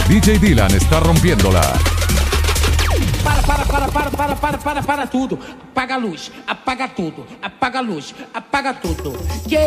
DJ Dylan está rompiéndola. Para tudo. Apaga a luz, apaga tudo, apaga a luz, apaga tudo.